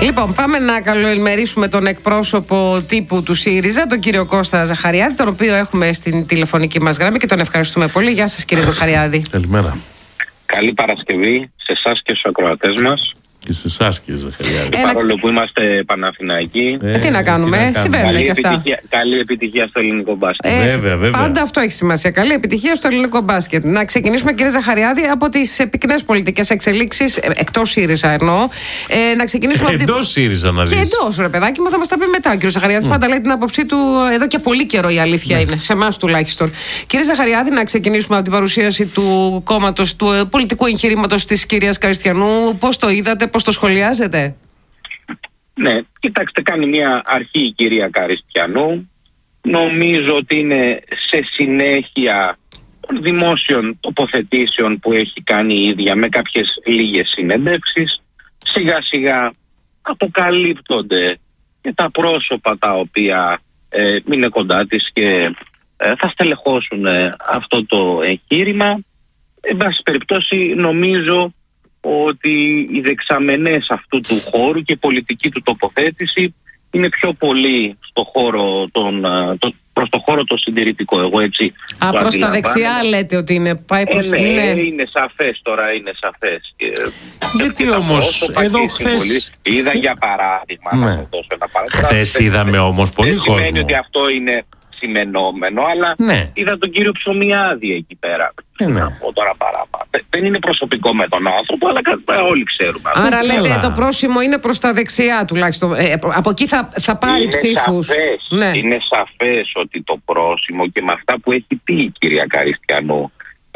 Λοιπόν, πάμε να καλοελμερίσουμε τον εκπρόσωπο τύπου του ΣΥΡΙΖΑ, τον κύριο Κώστα Ζαχαριάδη, τον οποίο έχουμε στην τηλεφωνική μας γραμμή και τον ευχαριστούμε πολύ. Γεια σας, κύριε Ζαχαριάδη. Καλημέρα. Καλή Παρασκευή σε εσάς και στους ακροατές μας. Και σε εσάς, κύριε Ζαχαριάδη. Παρόλο που είμαστε Παναθηναϊκοί. Τι να κάνουμε, συμβαίνουν και αυτά. Καλή επιτυχία στο ελληνικό μπάσκετ. Βέβαια. Πάντα αυτό έχει σημασία. Καλή επιτυχία στο ελληνικό μπάσκετ. Να ξεκινήσουμε, κύριε Ζαχαριάδη, από τις πυκνές πολιτικές εξελίξεις, εκτός ΣΥΡΙΖΑ εννοώ. Να ξεκινήσουμε από εντός ΣΥΡΙΖΑ να δεις. Και εντός, ρε παιδάκι μου, θα μας τα πει μετά. Ο κύριος Ζαχαριάδης πάντα λέει την άποψή του εδώ και πολύ καιρό, η αλήθεια είναι. Σε εμάς τουλάχιστον. Κύριε Ζαχαριάδη, να ξεκινήσουμε από την παρουσίαση του κόμματος, του πολιτικού εγχειρήματος της κυρίας Καριστιανού. Πώς το είδατε, πώς το σχολιάζετε? Ναι, κοιτάξτε, κάνει μια αρχή η κυρία Καριστιανού. Νομίζω ότι είναι σε συνέχεια των δημόσιων τοποθετήσεων που έχει κάνει η ίδια με κάποιες λίγες συνεντεύξεις. Σιγά σιγά αποκαλύπτονται και τα πρόσωπα τα οποία είναι κοντά της και θα στελεχώσουν αυτό το εγχείρημα. Εν πάση περιπτώσει, νομίζω ότι οι δεξαμενές αυτού του χώρου και η πολιτική του τοποθέτηση είναι πιο πολύ στο χώρο προς το χώρο το συντηρητικό. Εγώ έτσι προς τα δεξιά λέτε ότι είναι, πάει προς είναι σαφές τώρα, είναι σαφές. Γιατί όμως, εδώ χθες... Είδα για παράδειγμα, να δώσω ένα παράδειγμα. Χθες είδαμε όμως πολύ κόσμο. Δεν σημαίνει ότι αυτό είναι σημενόμενο, αλλά είδα τον κύριο Ψωμιάδη εκεί πέρα. Να πω τώρα παράπα. Δεν είναι προσωπικό με τον άνθρωπο, αλλά όλοι ξέρουμε. Άρα λέτε το πρόσημο είναι προς τα δεξιά τουλάχιστον. Από εκεί θα πάρει ψήφους. Είναι σαφές ότι το πρόσημο και με αυτά που έχει πει η κυρία Καριστιανού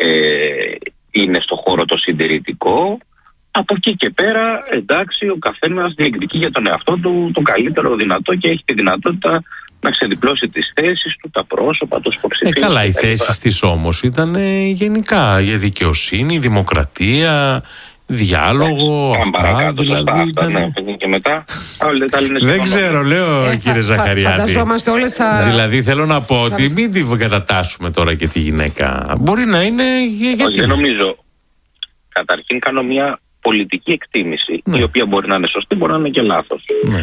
είναι στο χώρο το συντηρητικό. Από εκεί και πέρα, εντάξει, ο καθένας διεκδικεί για τον εαυτό του το καλύτερο δυνατό και έχει τη δυνατότητα να ξεδιπλώσει τις θέσεις του, τα πρόσωπα, τους υποψηφίους. Καλά, οι θέσεις της όμως ήταν γενικά για δικαιοσύνη, δημοκρατία, διάλογο, αυτά δηλαδή ήταν... και μετά, δεν ξέρω, λέω κύριε Ζαχαριάδη. Φανταζόμαστε όλοι Δηλαδή θέλω να πω ότι μην την κατατάσσουμε τώρα και τη γυναίκα. Μπορεί να είναι... Όχι, δεν νομίζω. Καταρχήν κάνω μια πολιτική εκτίμηση, η οποία μπορεί να είναι σωστή, μπορεί να είναι και λάθος.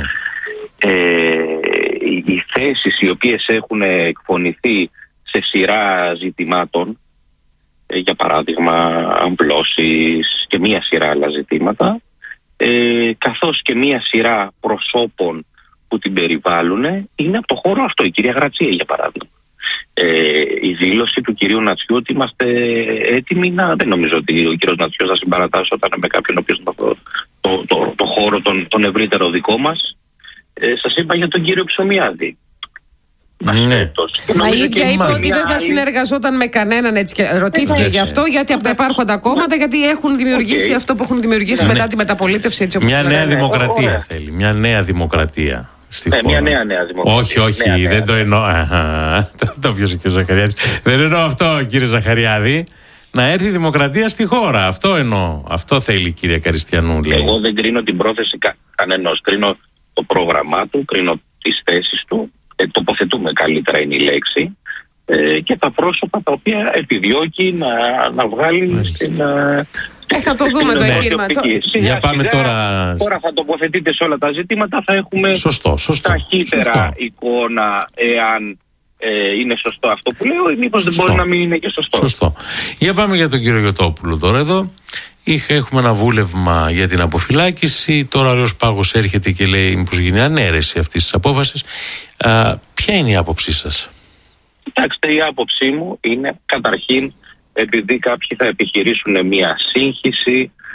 Οι θέσεις οι οποίες έχουν εκφωνηθεί σε σειρά ζητημάτων, για παράδειγμα αμπλώσεις και μία σειρά άλλα ζητήματα, καθώς και μία σειρά προσώπων που την περιβάλλουν, είναι από το χώρο αυτό. Η κυρία Γρατσία, για παράδειγμα. Η δήλωση του κυρίου Νατσιού ότι είμαστε έτοιμοι δεν νομίζω ότι ο κύριος Νατσιός θα συμπαρατάσσονταν με κάποιον ο οποίος το χώρο τον ευρύτερο δικό μας. Σας είπα για τον κύριο Ψωμιάδη. Μα η ίδια είπε ότι δεν θα συνεργαζόταν με κανέναν, έτσι, και ρωτήθηκε γι' αυτό, γιατί από τα υπάρχοντα κόμματα, γιατί έχουν δημιουργήσει αυτό που έχουν δημιουργήσει μετά τη μεταπολίτευση, έτσι όπως μια νέα δημοκρατία θέλει. Μια νέα δημοκρατία. Μια νέα δημοκρατία. Όχι, δεν το εννοώ. Το πιασε και ο Ζαχαριάδης. Δεν εννοώ αυτό, κύριε Ζαχαριάδη. Να έρθει η δημοκρατία στη χώρα. Αυτό εννοώ. Αυτό θέλει η κυρία Καριστιανού, λέει. Εγώ δεν κρίνω την πρόθεση κανενός. Κρίνω το πρόγραμμά του, κρίνω τις θέσεις του. Τοποθετούμε, καλύτερα είναι η λέξη. Και τα πρόσωπα τα οποία επιδιώκει να βγάλει στην... θα το δούμε το εγχείρημα. Για πάμε τώρα. Τώρα θα τοποθετείτε σε όλα τα ζητήματα, θα έχουμε ταχύτερα εικόνα εάν είναι σωστό αυτό που λέω ή μήπως δεν μπορεί να μην είναι και σωστό. Για πάμε για τον κύριο Γιωτόπουλο τώρα εδώ. Έχουμε ένα βούλευμα για την αποφυλάκηση. Τώρα ο Αρέος Πάγος έρχεται και λέει μήπως γίνει ανέρεση αυτής της απόφασης. Ποια είναι η άποψή σας? Κοιτάξτε, η άποψή μου είναι καταρχήν επειδή κάποιοι θα επιχειρήσουν μια σύγχυση